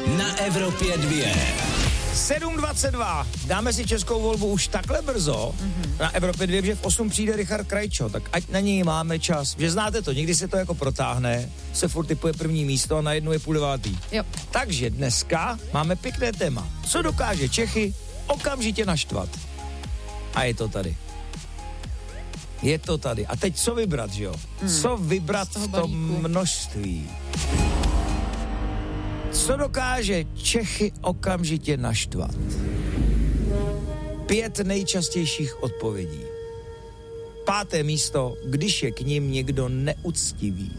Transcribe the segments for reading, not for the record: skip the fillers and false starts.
na Evropě 2. 7:22. Dáme si českou volbu už takhle brzo na Evropě 2, že v 8 přijde Richard Krajčo, tak ať na něj máme čas. Že znáte to, někdy se to jako protáhne, se furt typuje první místo a najednou je 8:30. Jo. Takže dneska máme pěkné téma. Co dokáže Čechy okamžitě naštvat? A je to tady. Je to tady. A teď co vybrat, že jo? Co vybrat v tom množství? Co dokáže Čechy okamžitě naštvat? 5 nejčastějších odpovědí. 5. místo, když je k ním někdo neuctivý.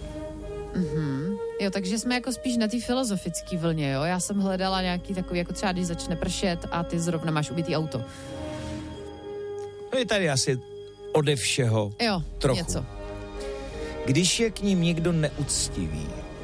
Jo, takže jsme jako spíš na té filozofické vlně, jo? Já jsem hledala nějaký takový, jako třeba když začne pršet a ty zrovna máš ubitý auto. No je tady asi ode všeho Jo, trochu. něco. Když je k ním někdo neuctivý.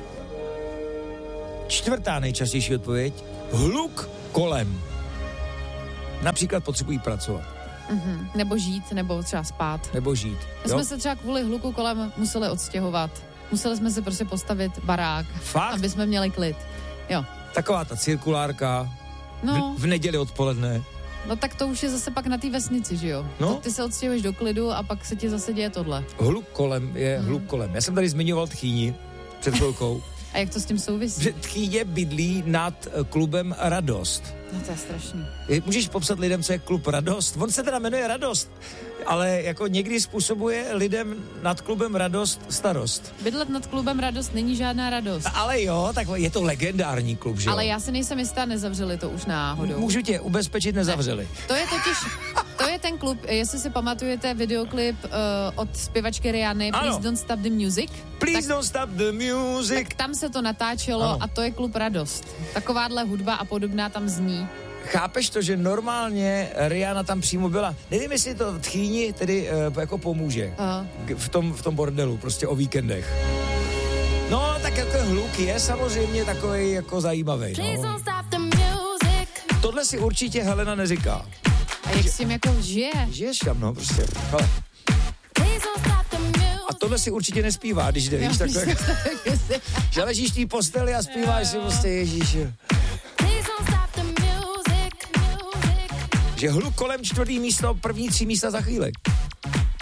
4. nejčastější odpověď, hluk kolem. Například potřebují pracovat. Nebo žít, nebo třeba spát. Nebo žít. My jsme se třeba kvůli hluku kolem museli odstěhovat. Museli jsme si prostě postavit barák, Fakt? aby jsme měli klid. Jo. Taková ta cirkulárka No, v neděli odpoledne. no tak to už je zase pak na té vesnici, že jo? No. To ty se odstěhuješ do klidu a pak se ti zase děje tohle. Hluk kolem je hluk kolem. Já jsem tady zmiňoval Tchýni před chvilkou. A jak to s tím souvisí? Že Tchýně bydlí nad klubem Radost. No to je strašný. Můžeš popsat lidem, co je klub Radost? On se teda jmenuje Radost, ale jako někdy způsobuje lidem nad klubem Radost starost. Bydlet nad klubem Radost není žádná radost. Ale jo, tak je to legendární klub, že jo? Ale já si nejsem jistá, nezavřeli to už náhodou. Můžu tě ubezpečit, nezavřeli. To je totiž, to je ten klub, jestli si pamatujete videoklip od zpěvačky Rihanny, Please Don't Stop the Music. Please don't stop the music. Tak tam se to natáčelo Ano. a to je klub Radost. Takováhle hudba a podobná tam zní. Chápeš to, že normálně Rihanna tam přímo byla? Nevím, jestli to Tchýni tedy jako pomůže v tom bordelu, prostě o víkendech. No, tak jako hluk je samozřejmě takový jako zajímavý. No. Tohle si určitě Helena neříká. A jak s tím jako žije? Žiješ tam, no, prostě. Hele. A tohle si určitě nespívá, když jde, víš, takhle. Že ležíš v té posteli a zpíváš si prostě Ježíš. Že hluk kolem 4. místo, první 3 místa za chvíli.